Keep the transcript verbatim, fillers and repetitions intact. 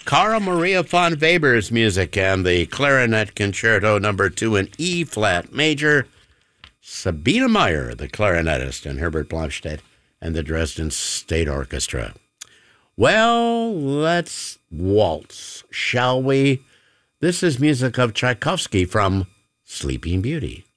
Carl Maria von Weber's music and the Clarinet Concerto number two in E-flat major. Sabina Meyer, the clarinetist, and Herbert Blomstedt and the Dresden State Orchestra. Well, let's waltz, shall we? This is music of Tchaikovsky from Sleeping Beauty.